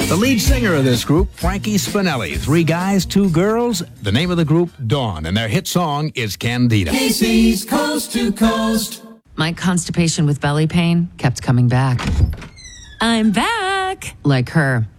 The lead singer of this group, Frankie Spinelli. 3 guys, 2 girls. The name of the group, Dawn, and their hit song is Candida. KC's Coast to Coast. My constipation with belly pain kept coming back. I'm back! Like her.